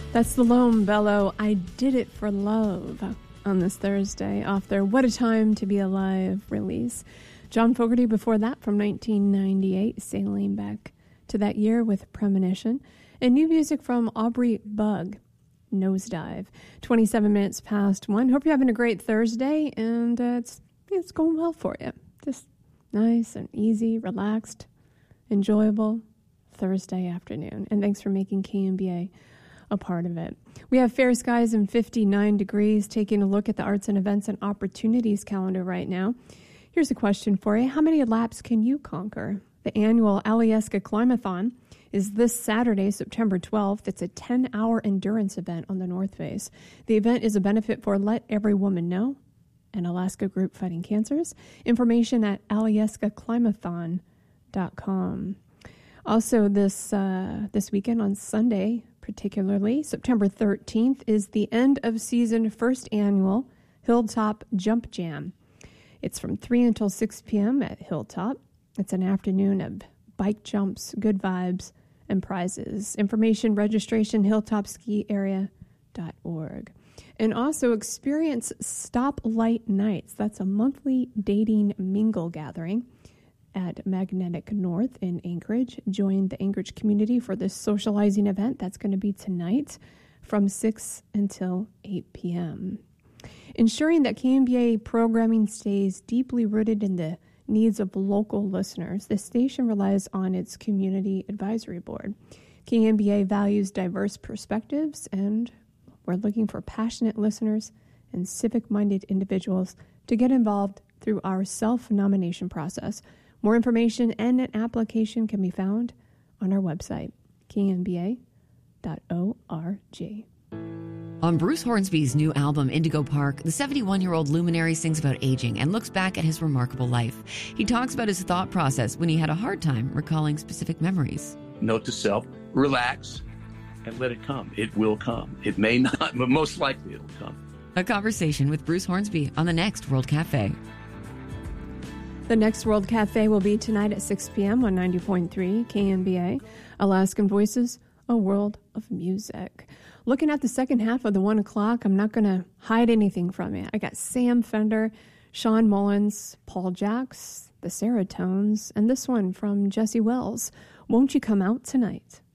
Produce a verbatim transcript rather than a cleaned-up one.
That's the Lone Bellow, I Did It for Love, on this Thursday off their What a Time to Be Alive release. John Fogerty before that from nineteen ninety-eight, sailing back to that year with Premonition. And new music from Aubrey Bug, Nosedive. twenty-seven minutes past one. Hope you're having a great Thursday, and uh, it's, it's going well for you. Just nice and easy, relaxed, enjoyable Thursday afternoon. And thanks for making K M B A a part of it. We have fair skies and fifty-nine degrees. Taking a look at the arts and events and opportunities calendar right now. Here's a question for you. How many laps can you conquer? The annual Alyeska Climathon is this Saturday, September twelfth. It's a ten-hour endurance event on the North Face. The event is a benefit for Let Every Woman Know, an Alaska group fighting cancers. Information at alyeska climathon dot com. Also, this uh, this weekend on Sunday, particularly, September thirteenth, is the end of season first annual Hilltop Jump Jam. It's from three until six p.m. at Hilltop. It's an afternoon of bike jumps, good vibes, and prizes. Information, registration, hilltop ski area dot org. And also experience Stoplight Nights. That's a monthly dating mingle gathering at Magnetic North in Anchorage. Join the Anchorage community for this socializing event. That's going to be tonight from six until eight p.m. Ensuring that K M B A programming stays deeply rooted in the needs of local listeners, the station relies on its Community Advisory Board. K M B A values diverse perspectives, and we're looking for passionate listeners and civic-minded individuals to get involved through our self-nomination process. More information and an application can be found on our website, k m b a dot org. On Bruce Hornsby's new album, Indigo Park, the seventy-one-year-old luminary sings about aging and looks back at his remarkable life. He talks about his thought process when he had a hard time recalling specific memories. Note to self, relax and let it come. It will come. It may not, but most likely it'll come. A conversation with Bruce Hornsby on the next World Cafe. The next World Cafe will be tonight at six p.m. on ninety point three K M B A. Alaskan Voices, a world of music. Looking at the second half of the one o'clock, I'm not going to hide anything from you. I got Sam Fender, Sean Mullins, Paul Jacks, the Serotones, and this one from Jesse Wells. Won't You Come Out Tonight?